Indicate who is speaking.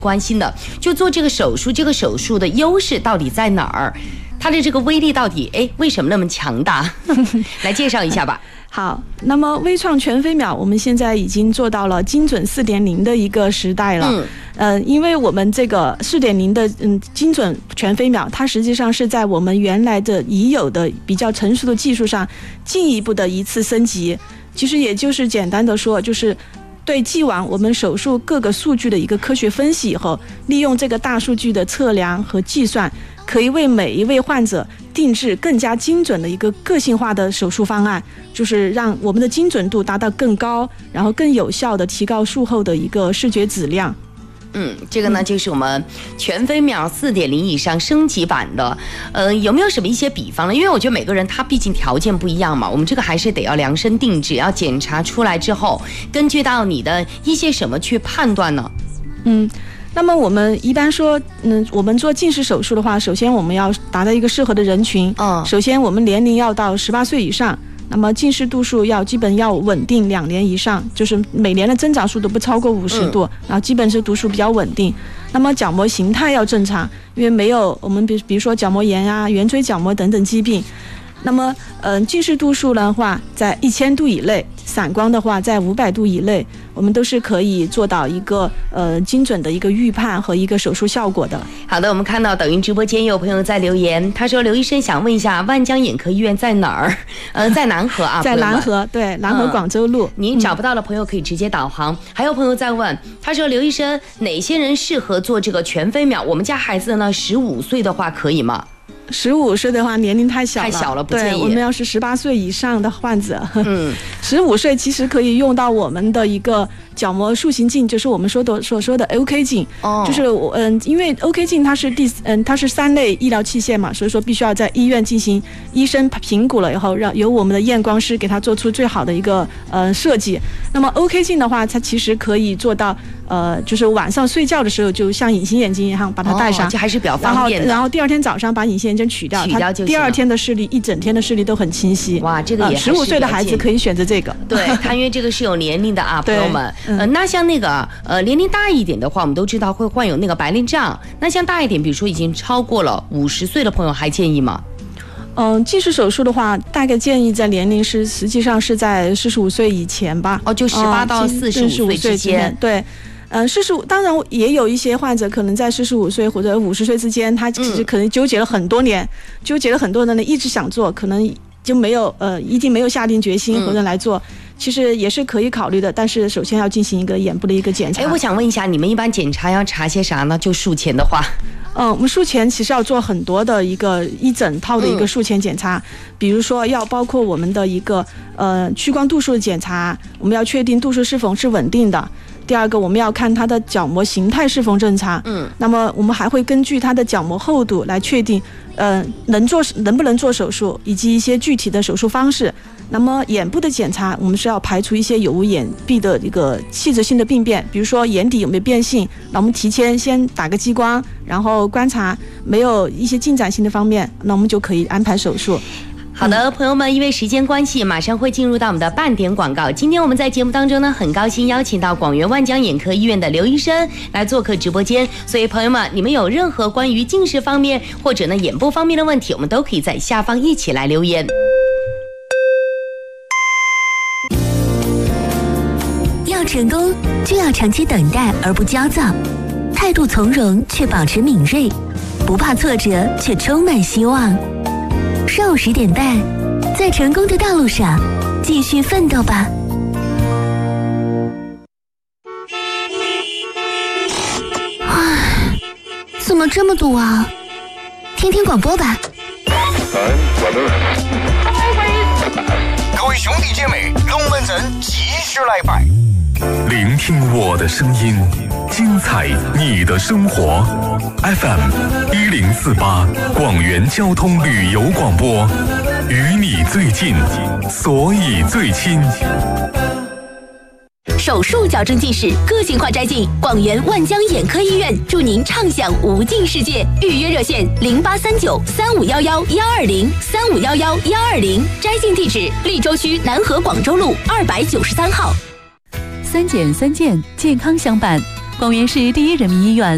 Speaker 1: 关心的，就做这个手术，这个手术的优势到底在哪儿？它的这个威力到底为什么那么强大？来介绍一下吧。
Speaker 2: 好，那么微创全飞秒我们现在已经做到了精准 4.0 的一个时代了。因为我们这个 4.0 的精准全飞秒，它实际上是在我们原来的已有的比较成熟的技术上进一步的一次升级。其实也就是简单的说，就是对既往我们手术各个数据的一个科学分析以后，利用这个大数据的测量和计算，可以为每一位患者定制更加精准的一个个性化的手术方案，就是让我们的精准度达到更高，然后更有效的提高术后的一个视觉质量。
Speaker 1: 这个呢就是我们全飞秒 4.0 以上升级版的。有没有什么一些比方呢？因为我觉得每个人他毕竟条件不一样嘛，我们这个还是得要量身定制，要检查出来之后，根据到你的一些什么去判断呢？
Speaker 2: 那么我们一般说，我们做近视手术的话，首先我们要达到一个适合的人群。首先我们年龄要到18岁以上。那么近视度数基本要稳定2年以上，就是每年的增长速度不超过50度，然后基本是度数比较稳定。那么角膜形态要正常，因为没有我们比如说角膜炎啊、圆锥角膜等等疾病。那么近视度数的话在1000度以内，散光的话在500度以内，我们都是可以做到一个精准的一个预判和一个手术效果的。好的，
Speaker 1: 我们看到抖音直播间有朋友在留言，他说刘医生想问一下万江眼科医院在哪儿？在南河啊，
Speaker 2: 在南河，对，南河广州路。
Speaker 1: 您找不到的朋友可以直接导航。还有朋友在问，他说刘医生哪些人适合做这个全飞秒？我们家孩子呢15岁的话可以吗
Speaker 2: ？15岁的话年龄太小了，
Speaker 1: 不建议。
Speaker 2: 对，我们要是18岁以上的患者，15岁其实可以用到我们的一个角膜塑形镜，就是我们所说的 OK 镜。就是因为 OK 镜它是3类医疗器械嘛，所以说必须要在医院进行医生评估了以后，由我们的验光师给它做出最好的一个设计。那么 OK 镜的话，它其实可以做到就是晚上睡觉的时候就像隐形眼镜一样把它戴上，
Speaker 1: 这还是比较方便的。
Speaker 2: 然后第二天早上把隐形眼镜取掉它第二天的视力一整天的视力都很清晰。
Speaker 1: 哇，这个也
Speaker 2: 15岁的孩子可以选择这个。
Speaker 1: 对，它因为这个是有年龄的啊，朋友们。那像那个年龄大一点的话，我们都知道会患有那个白内障。那像大一点，比如说已经超过了50岁的朋友，还建议吗？
Speaker 2: 近视手术的话，大概建议在年龄实际上是在45岁以前吧。
Speaker 1: 就18到45岁之间。
Speaker 2: 对。当然也有一些患者可能在45岁或者50岁之间，他其实可能纠结了很多年，一直想做，可能就没有一定没有下定决心或者来做，其实也是可以考虑的，但是首先要进行一个眼部的一个检查。
Speaker 1: 我想问一下，你们一般检查要查些啥呢？就术前的话，
Speaker 2: 我们术前其实要做很多的一整套的一个术前检查，比如说要包括我们的一个屈光度数的检查，我们要确定度数是否是稳定的。第二个，我们要看它的角膜形态是否正常。那么我们还会根据它的角膜厚度来确定，能不能做手术，以及一些具体的手术方式。那么眼部的检查，我们是要排除一些有无眼壁的一个器质性的病变，比如说眼底有没有变性，那我们提前先打个激光，然后观察没有一些进展性的方面，那我们就可以安排手术。
Speaker 1: 好的，朋友们，因为时间关系，马上会进入到我们的半点广告。今天我们在节目当中呢，很高兴邀请到广元万江眼科医院的刘医生来做客直播间。所以朋友们，你们有任何关于近视方面或者呢眼部方面的问题，我们都可以在下方一起来留言。
Speaker 3: 要成功，就要长期等待而不焦躁，态度从容却保持敏锐，不怕挫折却充满希望。上午10点半，在成功的道路上继续奋斗吧。怎么这么堵啊？听听广播吧。
Speaker 4: 各位兄弟姐妹，龙门阵继续来摆。
Speaker 5: 聆听我的声音，精彩你的生活。FM1048广元交通旅游广播，与你最近，所以最亲。
Speaker 3: 手术矫正近视，个性化摘镜，广元万江眼科医院祝您畅享无尽世界。预约热线08393511-120，3511-120。摘镜地址：利州区南河广州路293号。
Speaker 6: 3减3健，健康相伴。广元市第一人民医院